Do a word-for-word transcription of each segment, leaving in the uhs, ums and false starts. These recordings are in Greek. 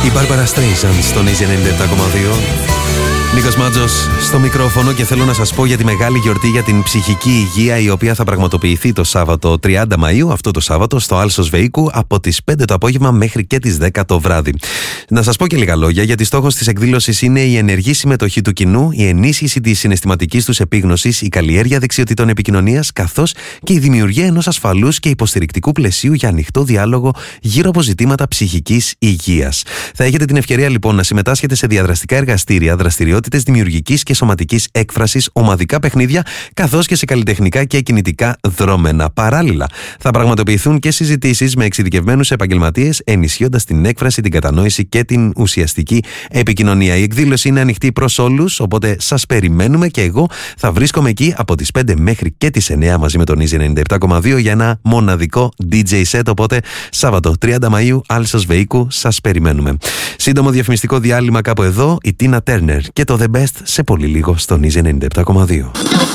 Η Μπάρμπαρα Στρέισαντ στον Easy ενενήντα επτά κόμμα δύο. Νίκος Μάτζος στο μικρόφωνο και θέλω να σας πω για τη μεγάλη γιορτή για την ψυχική υγεία, η οποία θα πραγματοποιηθεί το Σάββατο τριάντα Μαΐου, αυτό το Σάββατο, στο Άλσος Βεϊκού από τις πέντε το απόγευμα μέχρι και τις δέκα το βράδυ. Να σας πω και λίγα λόγια, γιατί στόχος της εκδήλωσης είναι η ενεργή συμμετοχή του κοινού, η ενίσχυση της συναισθηματικής τους επίγνωσης, η καλλιέργεια δεξιοτήτων επικοινωνίας, καθώς και η δημιουργία ενός ασφαλούς και υποστηρικτικού πλαισίου για ανοιχτό διάλογο γύρω από ζητήματα ψυχικής υγείας. Θα έχετε την ευκαιρία λοιπόν να συμμετάσχετε σε διαδραστικά εργαστήρια, δραστηριότητες δημιουργικής και σωματικής έκφρασης, ομαδικά παιχνίδια, καθώς και σε καλλιτεχνικά και κινητικά δρόμενα. Παράλληλα, θα πραγματοποιηθούν και συζητήσεις με εξειδικευμένους επαγγελματίες, ενισχύοντας την έκφραση, την κατανόηση και την ουσιαστική επικοινωνία. Η εκδήλωση είναι ανοιχτή προς όλους, οπότε σας περιμένουμε και εγώ θα βρίσκομαι εκεί από τις πέντε μέχρι και τις εννιά μαζί με τον Easy ενενήντα επτά κόμμα δύο για ένα μοναδικό ντι τζέι set. Οπότε Σάββατο τριάντα Μαΐου, Άλσος Βεϊκού, σας περιμένουμε. Σύντομο διαφημιστικό διάλειμμα κάπου εδώ, η Τίνα Τέρνερ και το The Best σε πολύ λίγο στον Easy ενενήντα επτά κόμμα δύο.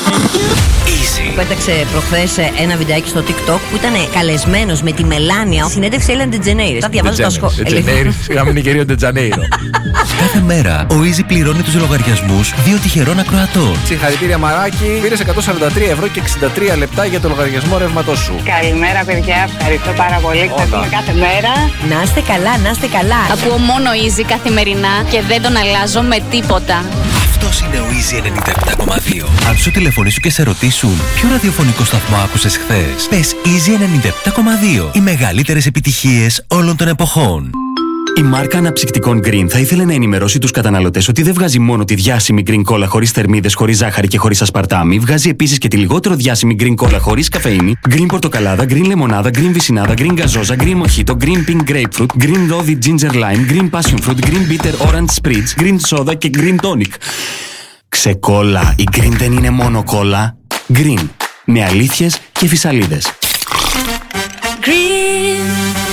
Πέταξε προχθές ένα βιντεάκι στο TikTok που ήταν καλεσμένος με τη Μελάνια. Συνέντευξη Έλεν Ντετζενέιρο. Τα διαβάζω τα σχόλια. Ντετζενέιρο, σιγά μην είναι κυρίω Ντετζανέιρο. Κάθε μέρα ο Easy πληρώνει τους λογαριασμούς δύο τυχερών ακροατών. Συγχαρητήρια Μαράκι, πήρες εκατόν σαράντα τρία ευρώ και εξήντα τρία λεπτά για το λογαριασμό ρεύματός σου. Καλημέρα παιδιά, ευχαριστώ πάρα πολύ. Ξαφνικά κάθε μέρα. Να είστε καλά, να είστε καλά. Ακούω μόνο Easy καθημερινά και δεν τον αλλάζω με τίποτα. Αυτός είναι ο Easy ενενήντα επτά κόμμα δύο. Αν σου τηλεφωνήσουν και σε ρωτήσουν ποιο ραδιοφωνικό σταθμό άκουσες χθες, πες Easy ενενήντα επτά κόμμα δύο. Οι μεγαλύτερες επιτυχίες όλων των εποχών. Η μάρκα αναψυκτικών Green θα ήθελε να ενημερώσει τους καταναλωτές ότι δεν βγάζει μόνο τη διάσημη Green Cola χωρίς θερμίδες, χωρίς ζάχαρη και χωρίς ασπαρτάμι, βγάζει επίσης και τη λιγότερο διάσημη Green Cola χωρίς καφεΐνη, Green Πορτοκαλάδα, Green Λεμονάδα, Green Βυσινάδα, Green Γκαζόζα, Green Mojito, Green Pink Grapefruit, Green Rosy Ginger Lime, Green Passion Fruit, Green Bitter Orange Spritz, Green Soda και Green Tonic. Ξεκόλα, η Green δεν είναι μόνο κόλλα. Green, με αλήθειες και φυσαλίδες. Green.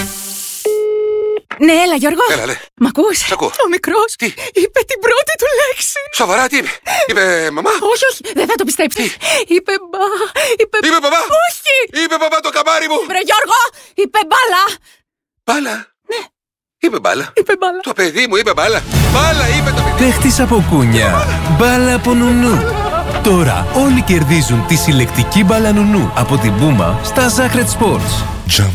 Ναι, έλα Γιώργο. Έλα, λέ. Μ' ακούς? Σ' ακούω. Ο μικρός Τι? είπε την πρώτη του λέξη. Σοβαρά, τι είπε? Είπε μαμά? Όχι, όχι, δεν θα το πιστέψεις. Είπε μπα, είπε... Είπε μπαμπά? Όχι. Είπε μπαμπά το καμάρι μου. Βρε Γιώργο, είπε μπάλα. Μπάλα? Ναι. Είπε μπάλα. Είπε μπάλα. Το παιδί μου είπε μπάλα. Μπάλα είπε το παιδί. Παίχτης από κούνια, μπάλα από νουνού. Τώρα όλοι κερδίζουν τη συλλεκτική μπάλα νουνού από την Πούμα στα Zacred Sports.